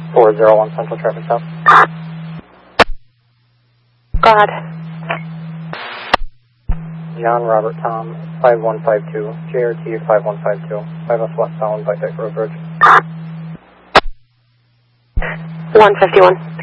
401 Central Traffic Stop. Go ahead. John Robert Tom, 5152, JRT 5152, 5S westbound by Dick Road Bridge. 151.